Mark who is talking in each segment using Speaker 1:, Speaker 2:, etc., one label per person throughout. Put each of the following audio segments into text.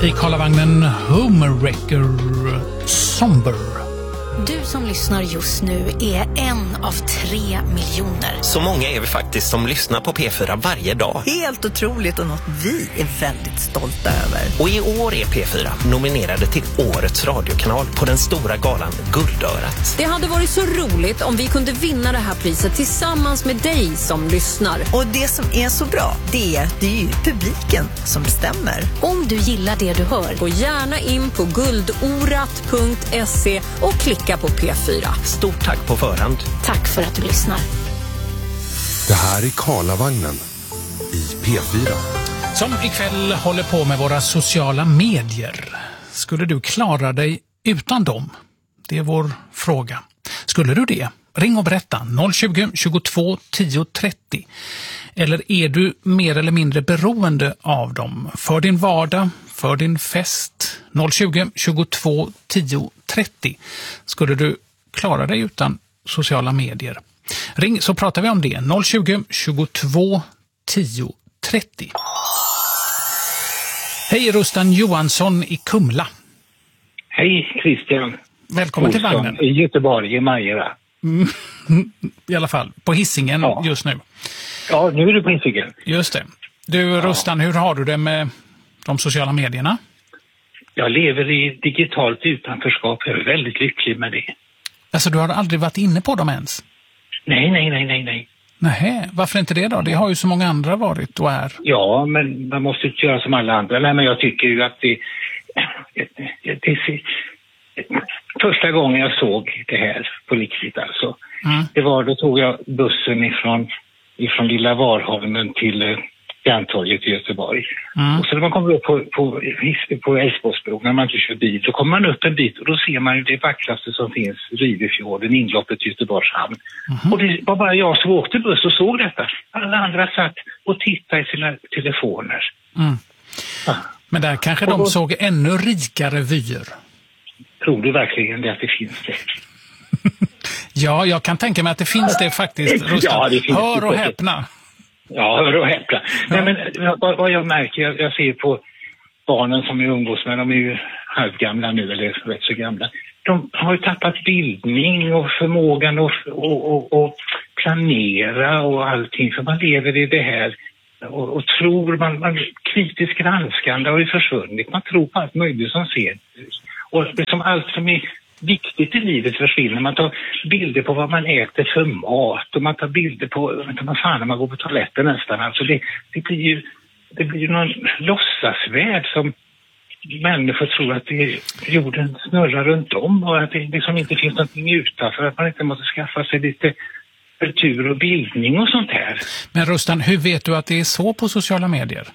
Speaker 1: I Karlavagnen Homewrecker Somber.
Speaker 2: Du som lyssnar just nu är en av 3 miljoner.
Speaker 3: Så många är vi faktiskt som lyssnar på P4 varje dag.
Speaker 4: Helt otroligt och något vi är väldigt stolta över.
Speaker 3: Och i år är P4 nominerade till Årets radiokanal på den stora galan Guldörat.
Speaker 5: Det hade varit så roligt om vi kunde vinna det här priset tillsammans med dig som lyssnar.
Speaker 4: Och det som är så bra, det är ju publiken som bestämmer.
Speaker 2: Om du gillar det du hör,
Speaker 5: gå gärna in på guldorat.se och klicka på P4.
Speaker 3: Stort tack på förhand.
Speaker 2: tack för att du lyssnar.
Speaker 6: Det här är Karlavagnen i P4.
Speaker 1: Som ikväll håller på med våra sociala medier. Skulle du klara dig utan dem? Det är vår fråga. Skulle du det? Ring och berätta 020 22 10 30. Eller är du mer eller mindre beroende av dem? För din vardag, för din fest. 020 22 10 30. Skulle du klara dig utan sociala medier? Ring så pratar vi om det. 020 22 10 30. Hej, Rustan Johansson i Kumla.
Speaker 7: Hej Christian.
Speaker 1: Välkommen till vagnen.
Speaker 7: I Göteborg, i Majera.
Speaker 1: I alla fall, på Hisingen just nu.
Speaker 7: Ja, nu är du på Hisingen.
Speaker 1: Just det. Du, Rustan, hur har du det med de sociala medierna?
Speaker 7: Jag lever i digitalt utanförskap. Jag är väldigt lycklig med det.
Speaker 1: Alltså, du har aldrig varit inne på dem ens?
Speaker 7: Nej.
Speaker 1: Nej, varför inte det då? Det har ju så många andra varit och är.
Speaker 7: Ja, men man måste inte göra som alla andra. Nej, men jag tycker ju att första gången jag såg det här på riktigt alltså. Det var, då tog jag bussen ifrån Lilla Varholmen till Järntorget i Göteborg. Och så när man kommer upp på Älvsborgsbron, när man inte kör bil, då kommer man upp en bit och då ser man ju det vackraste som finns, Rivefjorden, inloppet till Göteborgs hamn. Och det var bara jag som åkte buss och såg detta. Alla andra satt och tittade i sina telefoner.
Speaker 1: Men där kanske de såg ännu rikare vyer.
Speaker 7: Tror du verkligen det att det finns det?
Speaker 1: Ja, jag kan tänka mig att det finns det faktiskt.
Speaker 7: Ja, det finns.
Speaker 1: Hör och häpna.
Speaker 7: Ja, hör och häpna. Nej, men vad jag märker, jag ser på barnen som är umgås med, de är ju halvgamla nu, eller rätt så gamla. De har ju tappat bildning och förmågan att planera och allting. För man lever i det här och tror, man kritiskt granskande har ju försvunnit. Man tror på allt möjligt som ser. Och det som allt som är viktigt i livet försvinner. Man tar bilder på vad man äter för mat och man tar bilder på när man går på toaletten nästan. Alltså det blir ju någon låtsasvärld som människor tror att jorden snurrar runt om och att det liksom inte finns någonting utanför, att man inte måste skaffa sig lite kultur och bildning och sånt här. Men
Speaker 1: Rustan, hur vet du att det är så på sociala medier?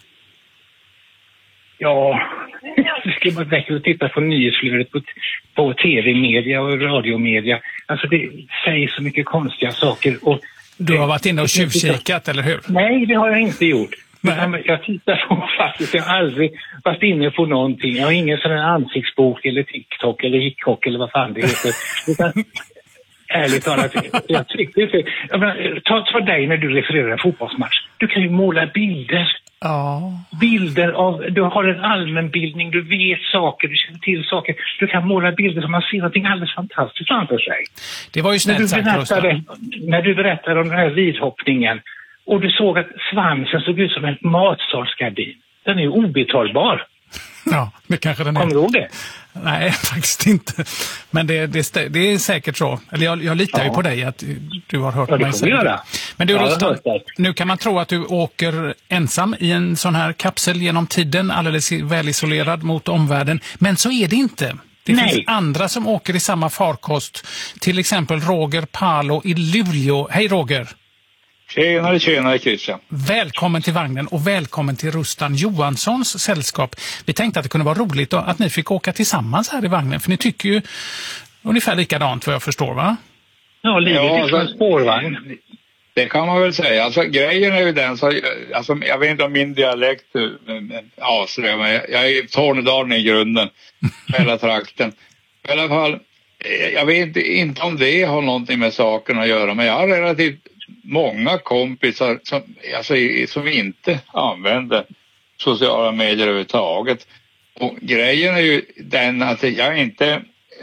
Speaker 7: Ja, det ska man verkligen titta på nyhetsflödet på tv-media och radiomedia. Alltså det säger så mycket konstiga saker. Och
Speaker 1: du har varit inne och tjuvkikat, eller hur?
Speaker 7: Nej, det har jag inte gjort. Jag tittar på faktiskt, jag har aldrig varit inne på någonting. Jag har ingen sån här ansiktsbok eller TikTok eller hickok eller vad fan det heter. Utan, ärligt talat, jag tyckte ta dig när du refererar en fotbollsmatch. Du kan ju måla bilder.
Speaker 1: Ja.
Speaker 7: Bilder av, du har en allmänbildning, du vet saker, du känner till saker. Du kan måla bilder som man ser någonting alldeles fantastiskt framför sig.
Speaker 1: Det var ju snällt sagt,
Speaker 7: när du berättade om den här vidhoppningen och du såg att svansen såg ut som en matsalsgardin. Den är ju obetalbar.
Speaker 1: Ja, det kanske den är.
Speaker 7: Kommer du ihåg det?
Speaker 1: Nej, faktiskt inte. Men det är säkert så. Eller jag litar ju på dig att du har hört mig säga det. Men du, nu kan man tro att du åker ensam i en sån här kapsel genom tiden, alldeles välisolerad mot omvärlden. Men så är det inte. Det finns andra som åker i samma farkost. Till exempel Roger Palo i Luleå. Hej Roger!
Speaker 8: Tjenare Christian.
Speaker 1: Välkommen till vagnen och välkommen till Rustan Johanssons sällskap. Vi tänkte att det kunde vara roligt att ni fick åka tillsammans här i vagnen. För ni tycker ju ungefär likadant vad jag förstår, va?
Speaker 7: Ja, livet är som en spårvagn.
Speaker 8: Det kan man väl säga. Alltså grejen är ju den så, alltså, jag vet inte om min dialekt avslöjar mig. Jag är i Tornedalen i grunden. Hela trakten. I alla fall, jag vet inte om det har någonting med saken att göra. Men jag har relativt många kompisar som inte använder sociala medier överhuvudtaget. Och grejen är ju den att jag är inte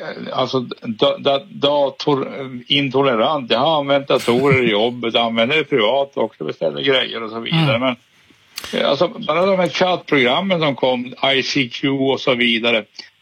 Speaker 8: datorintolerant. Jag har använt datorer i jobbet, jag använder det privat också, beställer grejer och så vidare. Men alltså, bara de här chattprogrammen som kom, ICQ och så vidare.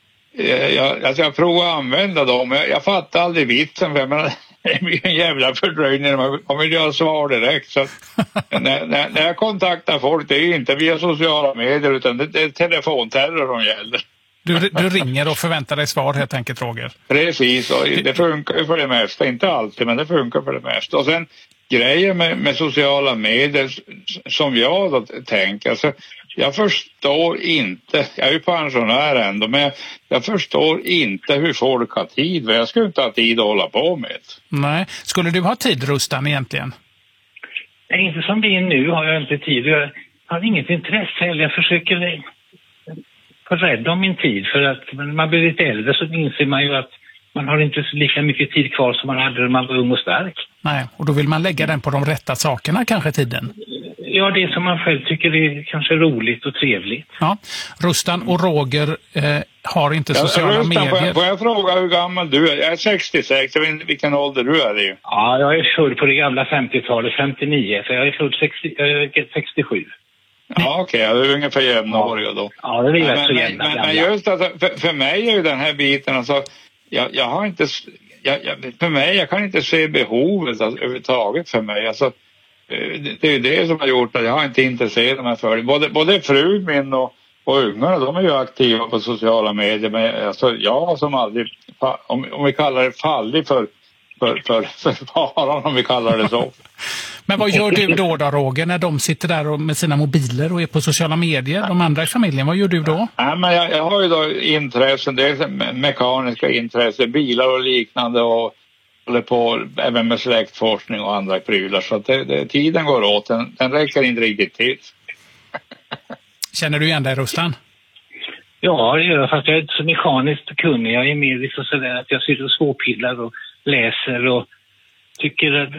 Speaker 8: Jag provade att använda dem. Jag fattar aldrig vitsen, för jag menar, det blir en jävla fördröjning. Man vill göra svar direkt. Så när jag kontaktar folk, det är inte via sociala medier, utan det är telefonterror som gäller.
Speaker 1: Du ringer och förväntar dig svar helt enkelt, Roger.
Speaker 8: Precis, och det funkar för det mesta. Inte alltid, men det funkar för det mesta. Och sen grejer med sociala medier som jag då tänker. Alltså, jag förstår inte, jag är ju pensionär ändå, men jag förstår inte hur folk har tid. Jag skulle inte ha tid att hålla på med det.
Speaker 1: Nej, skulle du ha tid, Rustan, egentligen?
Speaker 7: Nej, inte som det är nu har jag inte tid. Jag har inget intresse heller. Jag försöker vara rädd om min tid, för att när man blir lite äldre så inser man ju att man har inte så lika mycket tid kvar som man hade när man var ung och stark.
Speaker 1: Nej, och då vill man lägga den på de rätta sakerna kanske, tiden.
Speaker 7: Ja, det som man själv tycker är kanske roligt och trevligt.
Speaker 1: Ja, Rustan och Roger har inte sociala medier.
Speaker 8: Får jag fråga hur gammal du är? Jag är 66, jag vet inte vilken ålder du är i.
Speaker 7: Ja, jag är född på det gamla 50-talet, 59, så jag är född 67.
Speaker 8: Ja, okej, jag är ungefär jämnåriga då.
Speaker 7: Ja, det är rätt så jämna.
Speaker 8: Men just alltså, för mig är ju den här biten, alltså, jag har inte, för mig, jag kan inte se behovet alltså, överhuvudtaget för mig. Alltså, det är ju det som har gjort att jag har inte intresserat mig för det. Både frun min och ungarna, de är ju aktiva på sociala medier. Men alltså, jag som aldrig, om vi kallar det fallig för faran, om vi kallar det så.
Speaker 1: Men vad gör du då, Roger, när de sitter där med sina mobiler och är på sociala medier, de andra i familjen? Vad gör du då?
Speaker 8: Ja, men jag har ju då intressen, det är mekaniska intressen, bilar och liknande, och håller på även med släktforskning och andra prylar. Så att tiden går åt, den räcker inte riktigt till.
Speaker 1: Känner du igen dig, Rustan?
Speaker 7: Ja, det gör jag, fast jag är inte så mekaniskt kunnig. Jag är mer liksom sådär att jag sitter och svårpillar och läser och tycker att,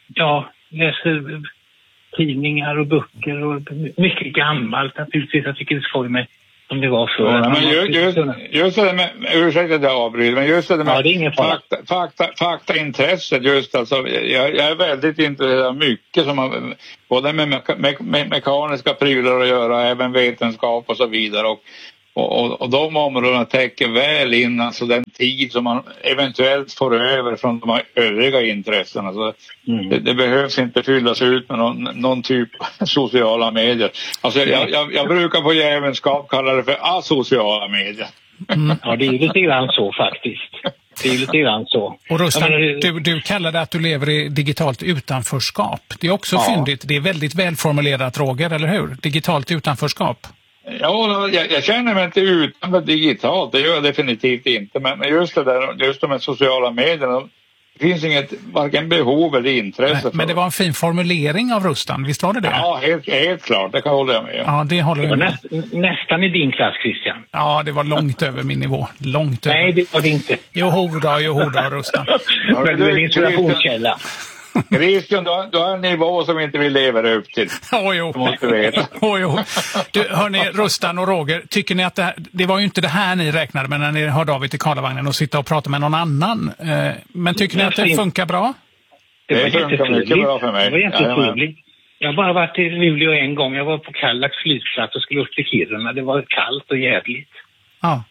Speaker 7: läser tidningar och böcker och mycket gammalt naturligtvis. Jag tycker det är skoj med som det var förr.
Speaker 8: Ja, men just det med, ursäkta att jag avbryter, men just det med faktaintresset, just alltså, jag är väldigt intresserad av mycket som har både med mekaniska prylar att göra, även vetenskap och så vidare, och de områdena täcker väl in alltså den tid som man eventuellt får över från de övriga intressena. Alltså, det behövs inte fyllas ut med någon typ av sociala medier. Alltså, jag brukar på jävelskap kalla det för asociala medier.
Speaker 7: Ja, det är lite grann så faktiskt. Det är lite grann så.
Speaker 1: Och Rustan, du kallar det att du lever i digitalt utanförskap. Det är också fyndigt. Det är väldigt välformulerat, Roger, eller hur? Digitalt utanförskap.
Speaker 8: Ja, jag känner mig inte utanför digitalt, det gör jag definitivt inte. Men just det där, just de här sociala medierna, det finns inget, varken behov eller intresse. Nej,
Speaker 1: men det var en fin formulering av Rustan, visst var det det?
Speaker 8: Ja, helt klart, det kan hålla jag med.
Speaker 1: Ja, det håller jag med.
Speaker 7: Nästan i din klass, Christian.
Speaker 1: Ja, det var långt över min nivå. Långt över.
Speaker 7: Nej, det var det inte.
Speaker 1: Jo då, Rustan.
Speaker 7: Men du är en inspirationskälla.
Speaker 8: Christian, du har en nivå som inte vill leva upp till.
Speaker 1: Jo.
Speaker 8: Måste veta.
Speaker 1: Du, hörni, Rustan och Roger, tycker ni att det var ju inte det här ni räknade med när ni hörde av er till Karlavagnen och sitta och prata med någon annan. Men tycker ni att det funkar bra?
Speaker 7: Det var
Speaker 8: jättetrevligt. Bra för mig.
Speaker 7: Det var jättetrevligt. Jag har bara varit i Luleå en gång. Jag var på Kallax flygplats och skulle upp till Kiruna. Det var kallt och jävligt.
Speaker 1: Ja.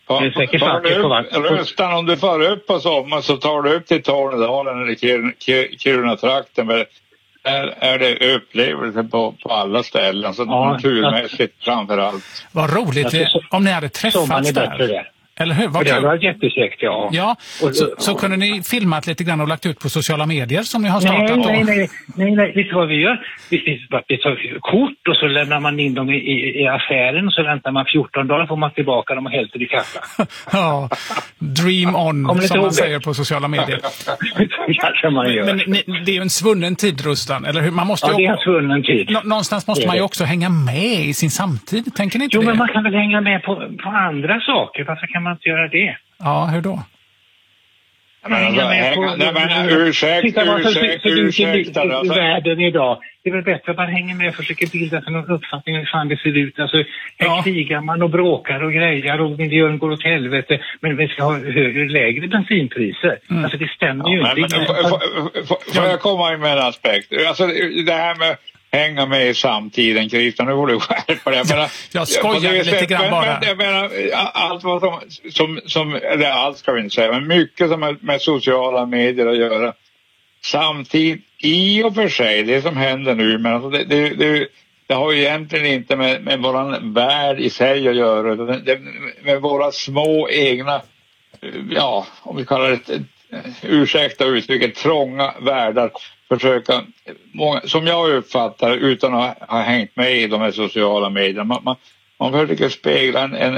Speaker 8: Rustan, om du far upp på sommar så tar du upp till Tornedalen eller Kiruna-trakten. Där är det upplevelse på alla ställen, så naturmässigt framförallt.
Speaker 1: Vad roligt om ni hade träffats där. Eller hur?
Speaker 7: Det var jättesäkert, ja.
Speaker 1: Ja, så kunde ni filmat lite grann och lagt ut på sociala medier som ni har startat?
Speaker 7: Nej, vet du vad vi gör? Vi tar kort och så lämnar man in dem i affären och så väntar man 14 dagar, får man tillbaka dem och hälter i kassan.
Speaker 1: Ja, dream on som man säger på sociala medier.
Speaker 7: Kanske man gör.
Speaker 1: Men det är ju en svunnen tid, Rustan, eller hur? Man måste
Speaker 7: det är en svunnen tid.
Speaker 1: Någonstans måste man ju också hänga med i sin samtid, tänker ni inte det?
Speaker 7: Jo, men man kan väl hänga med på andra saker, varför kan man inte göra det?
Speaker 1: Ja, hur då?
Speaker 7: Ursäkta världen idag. Det är väl bättre att man hänger med och försöker bilda sig någon uppfattning hur fan det ser ut. Alltså, här krigar man och bråkar och grejer och miljön går åt helvete. Men vi ska ha lägre bensinpriser. Alltså det stämmer ju inte.
Speaker 8: Får jag komma in med en aspekt? Alltså det här med hänga med i samtiden, Christian, nu får du skärpa det.
Speaker 1: Jag skojar lite grann bara.
Speaker 8: Jag menar, allt vad som eller allt ska vi inte säga, men mycket som med sociala medier att göra. Samtidigt, i och för sig, det som händer nu, men alltså det har ju egentligen inte med våran värld i sig att göra, det med våra små egna, ja, om vi kallar det, ursäkta uttrycket, trånga världar, försöka, som jag uppfattar utan att ha hängt med i de här sociala medierna, man försöker spegla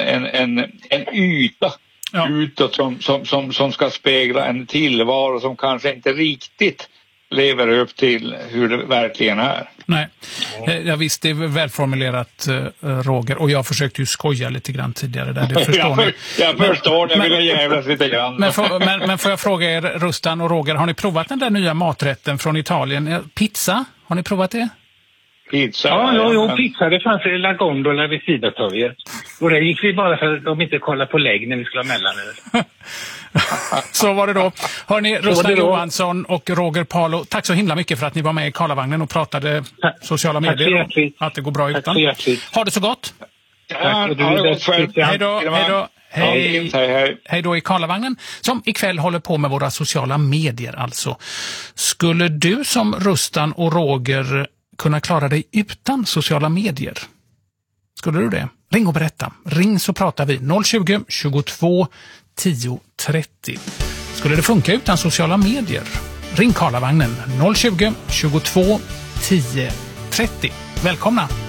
Speaker 8: en yta utåt som ska spegla en tillvaro som kanske inte riktigt lever upp till hur det verkligen är.
Speaker 1: Nej, jag visst, det är välformulerat, Roger, och jag försökte ju skoja lite grann tidigare där, det förstår ni.
Speaker 8: Jag förstår, jag vill jävlas lite grann.
Speaker 1: Men får jag fråga er, Rustan och Roger, har ni provat den där nya maträtten från Italien? Pizza, har ni provat det?
Speaker 8: Pizza?
Speaker 7: Ja, pizza, det fanns i La Gondola vid Sidatorget. Och där gick vi bara för att de inte kollade på lägg när vi skulle ha mellanöl.
Speaker 1: Så var det då. Hörrni, Rustan Johansson och Roger Palo, tack så himla mycket för att ni var med i Karlavagnen och pratade sociala medier. Att det går bra utan. Ha det så gott. Hej då. Hej då i Karlavagnen, som ikväll håller på med våra sociala medier alltså. Skulle du som Rustan och Roger kunna klara dig utan sociala medier? Skulle du det? Ring och berätta. Ring så pratar vi. 020 22 10 30. Skulle det funka utan sociala medier? Ring Karlavagnen 020 22 10 30. Välkomna!